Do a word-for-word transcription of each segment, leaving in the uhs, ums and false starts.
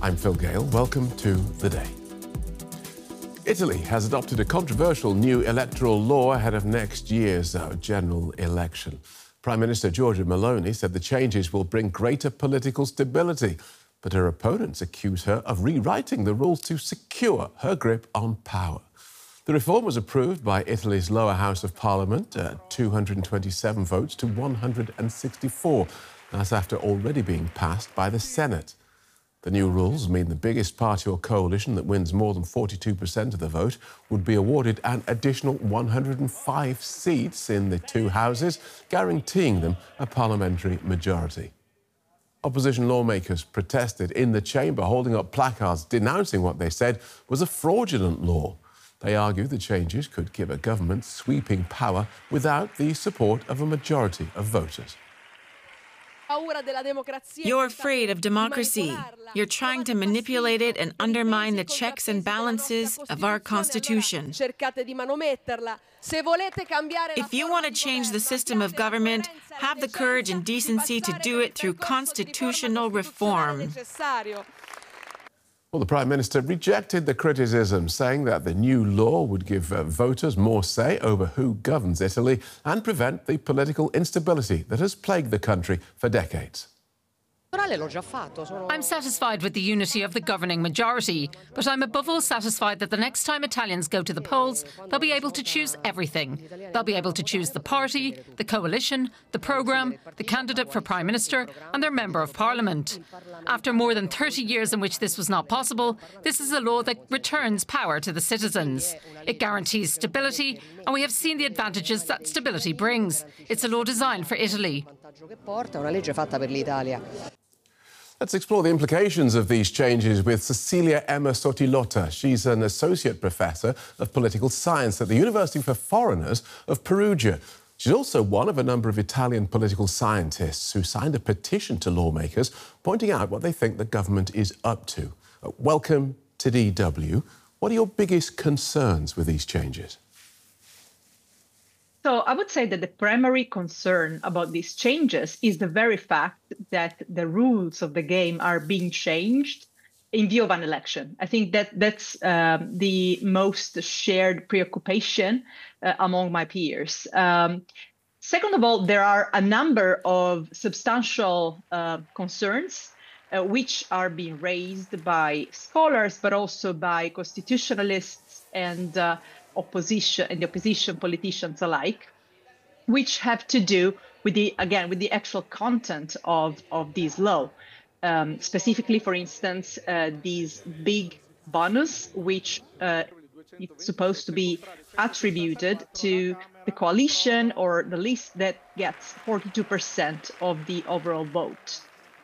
I'm Phil Gale. Welcome to The Day. Italy has adopted a controversial new electoral law ahead of next year's uh, general election. Prime Minister Giorgia Meloni said the changes will bring greater political stability, but her opponents accuse her of rewriting the rules to secure her grip on power. The reform was approved by Italy's lower house of parliament, uh, two hundred twenty-seven votes to one hundred sixty-four. That's after already being passed by the Senate. The new rules mean the biggest party or coalition that wins more than forty-two percent of the vote would be awarded an additional one hundred five seats in the two houses, guaranteeing them a parliamentary majority. Opposition lawmakers protested in the chamber, holding up placards denouncing what they said was a fraudulent law. They argue the changes could give a government sweeping power without the support of a majority of voters. You're afraid of democracy. You're trying to manipulate it and undermine the checks and balances of our Constitution. If you want to change the system of government, have the courage and decency to do it through constitutional reform. Well, the Prime Minister rejected the criticism, saying that the new law would give uh, voters more say over who governs Italy and prevent the political instability that has plagued the country for decades. I'm satisfied with the unity of the governing majority, but I'm above all satisfied that the next time Italians go to the polls, they'll be able to choose everything. They'll be able to choose the party, the coalition, the programme, the candidate for Prime Minister and their Member of Parliament. After more than thirty years in which this was not possible, this is a law that returns power to the citizens. It guarantees stability, and we have seen the advantages that stability brings. It's a law designed for Italy. Let's explore the implications of these changes with Cecilia Emma Sottilotta. She's an associate professor of political science at the University for Foreigners of Perugia. She's also one of a number of Italian political scientists who signed a petition to lawmakers pointing out what they think the government is up to. Uh, welcome to D W. What are your biggest concerns with these changes? So I would say that the primary concern about these changes is the very fact that the rules of the game are being changed in view of an election. I think that that's um, the most shared preoccupation uh, among my peers. Um, second of all, there are a number of substantial uh, concerns uh, which are being raised by scholars, but also by constitutionalists and uh, opposition and the opposition politicians alike, which have to do with the, again, with the actual content of, of this law. Um, specifically, for instance, uh, these big bonus, which uh, is supposed to be attributed to the coalition or the list that gets forty-two percent of the overall vote.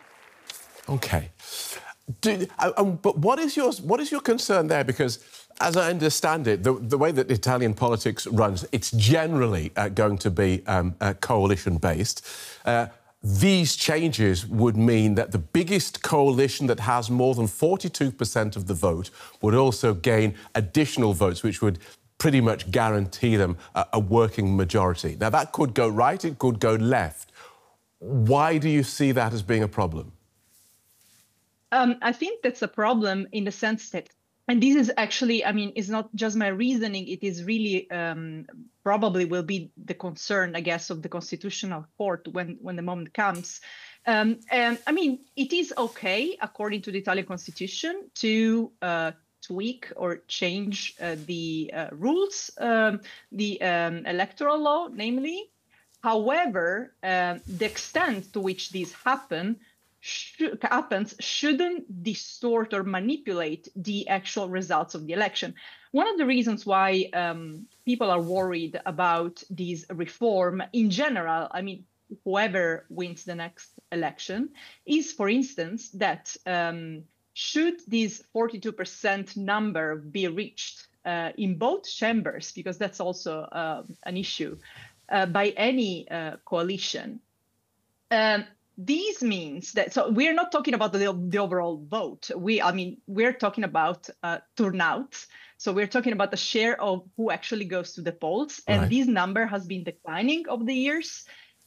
OK. Do, um, but what is your, what is your concern there? Because as I understand it, the, the way that Italian politics runs, it's generally uh, going to be um, uh, coalition-based. Uh, these changes would mean that the biggest coalition that has more than forty-two percent of the vote would also gain additional votes, which would pretty much guarantee them a, a working majority. Now, that could go right, it could go left. Why do you see that as being a problem? Um, I think that's a problem in the sense that, and this is actually, I mean, it's not just my reasoning, it is really um, probably will be the concern, I guess, of the Constitutional Court when, when the moment comes. Um, and I mean, it is okay, according to the Italian Constitution, to uh, tweak or change uh, the uh, rules, um, the um, electoral law, namely. However, uh, the extent to which this happen Sh- happens shouldn't distort or manipulate the actual results of the election. One of the reasons why um, people are worried about this reform in general, I mean, whoever wins the next election, is, for instance, that um, should this forty-two percent number be reached uh, in both chambers, because that's also uh, an issue, uh, by any uh, coalition, um, This means that, so we're not talking about the, the overall vote. We, I mean, we're talking about uh, turnout. So we're talking about the share of who actually goes to the polls. And Right. this number has been declining over the years.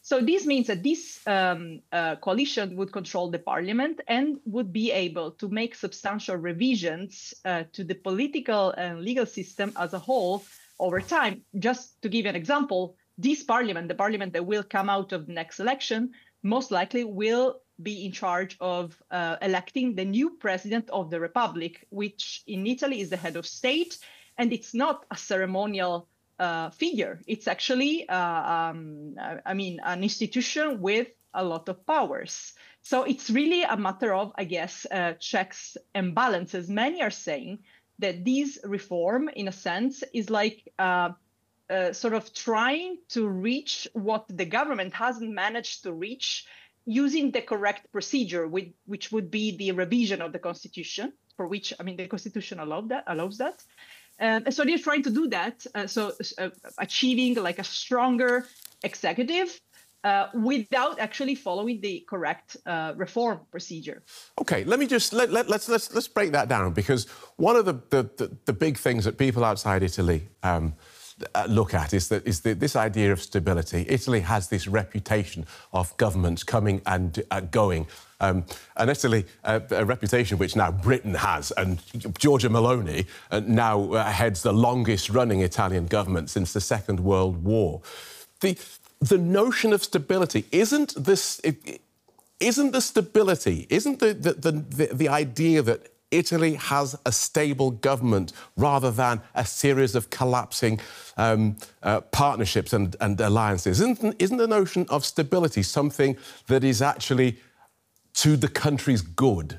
So this means that this um, uh, coalition would control the parliament and would be able to make substantial revisions uh, to the political and legal system as a whole over time. Just to give you an example, this parliament, the parliament that will come out of the next election, most likely will be in charge of uh, electing the new president of the republic, which in Italy is the head of state. And it's not a ceremonial Uh, figure. It's actually, uh, um, I mean, an institution with a lot of powers. So it's really a matter of, I guess, uh, checks and balances. Many are saying that this reform, in a sense, is like uh, uh, sort of trying to reach what the government hasn't managed to reach using the correct procedure, with, which would be the revision of the constitution, for which, I mean, the constitution allow that, allows that. Uh, so they're trying to do that, uh, so uh, achieving like a stronger executive uh, without actually following the correct uh, reform procedure. Okay, let me just let, let, let's let's let's break that down, because one of the the, the, the big things that people outside Italy um, uh, look at is that is the, this idea of stability. Italy has this reputation of governments coming and uh, going. Um, and Italy, uh, a reputation which now Britain has, and Giorgia Meloni uh, now uh, heads the longest-running Italian government since the Second World War. The the notion of stability isn't this it, isn't the stability isn't the the, the the the idea that Italy has a stable government rather than a series of collapsing um, uh, partnerships and, and alliances. Isn't isn't the notion of stability something that is actually to the country's good?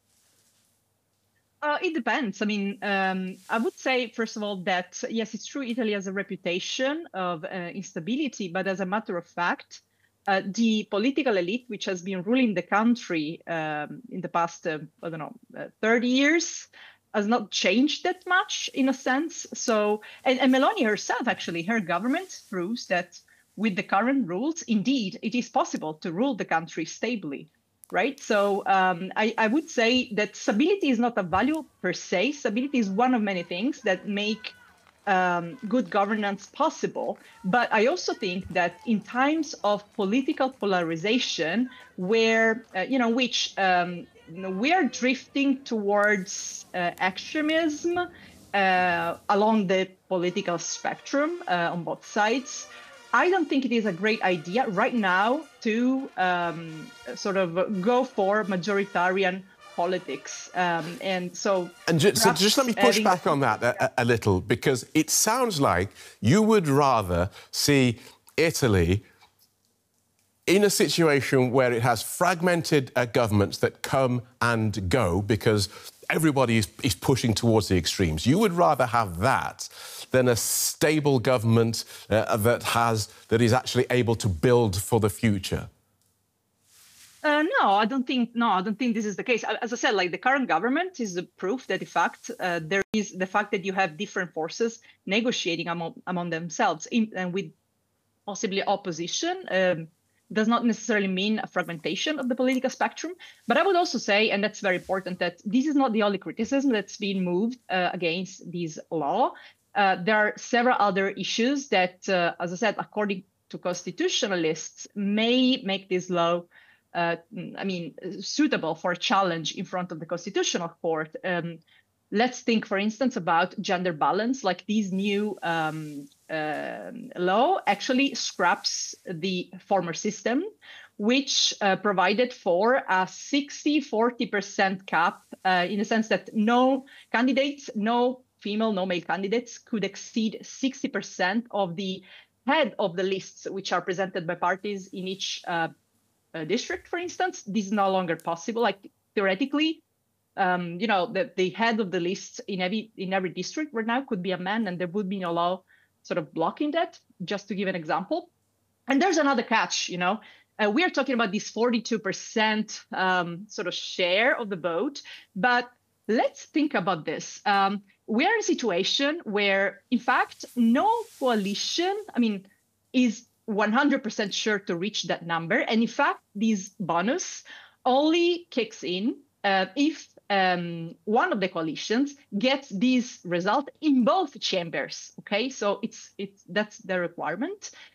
Uh, it depends. I mean, um, I would say, first of all, that, yes, it's true, Italy has a reputation of uh, instability, but as a matter of fact, uh, the political elite, which has been ruling the country um, in the past, uh, I don't know, uh, thirty years, has not changed that much in a sense. So, and, and Meloni herself, actually, her government proves that with the current rules, indeed, it is possible to rule the country stably. Right. So um, I, I would say that stability is not a value per se. Stability is one of many things that make um, good governance possible. But I also think that in times of political polarization, where, uh, you know, which um, we are drifting towards uh, extremism uh, along the political spectrum uh, on both sides, I don't think it is a great idea right now to um, sort of go for majoritarian politics. Um, and so... And ju so just let me push back on that a, a little, because it sounds like you would rather see Italy in a situation where it has fragmented uh, governments that come and go because everybody is, is pushing towards the extremes. You would rather have that than a stable government uh, that has that is actually able to build for the future? Uh, no, I don't think. No, I don't think this is the case. As I said, like the current government is the proof that, in fact, uh, there is the fact that you have different forces negotiating among among themselves, in, and with possibly opposition. Um, does not necessarily mean a fragmentation of the political spectrum. But I would also say, and that's very important, that this is not the only criticism that's been moved uh, against this law. Uh, there are several other issues that, uh, as I said, according to constitutionalists, may make this law, uh, I mean, suitable for a challenge in front of the Constitutional Court. Um, let's think, for instance, about gender balance. Like this new um, uh, law actually scraps the former system, which uh, provided for a sixty forty percent cap uh, in the sense that no candidates, no female, no male candidates could exceed sixty percent of the head of the lists which are presented by parties in each uh, uh, district, for instance. This is no longer possible. Like theoretically, um, you know, the, the head of the list in every in every district right now could be a man, and there would be no law sort of blocking that, just to give an example. And there's another catch, you know. Uh, we are talking about this forty-two percent um, sort of share of the vote, but let's think about this. Um, we are in a situation where, in fact, no coalition, I mean, is one hundred percent sure to reach that number. And in fact, this bonus only kicks in uh, if um, one of the coalitions gets this result in both chambers. Okay, so it's it's that's the requirement.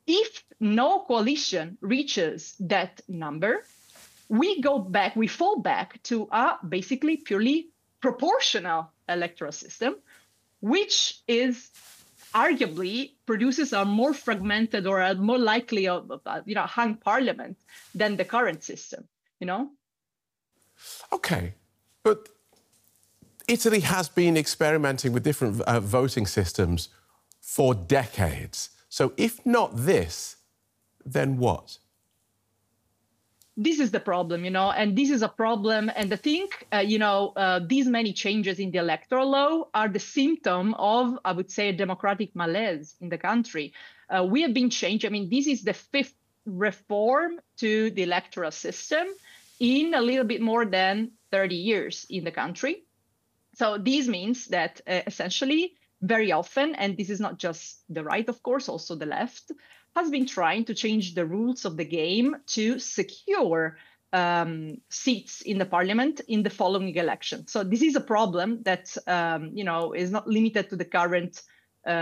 if no coalition reaches that number, we go back, we fall back to a basically purely proportional electoral system, which is arguably produces a more fragmented or a more likely, of, you know, hung parliament than the current system, you know? Okay, but Italy has been experimenting with different uh, voting systems for decades. So if not this, then what? This is the problem, you know, and this is a problem. And I think, uh, you know, uh, these many changes in the electoral law are the symptom of, I would say, a democratic malaise in the country. Uh, we have been changed. I mean, this is the fifth reform to the electoral system in a little bit more than thirty years in the country. So this means that uh, essentially very often, and this is not just the right, of course, also the left, has been trying to change the rules of the game to secure um, seats in the parliament in the following election. So this is a problem that, um, you know, is not limited to the current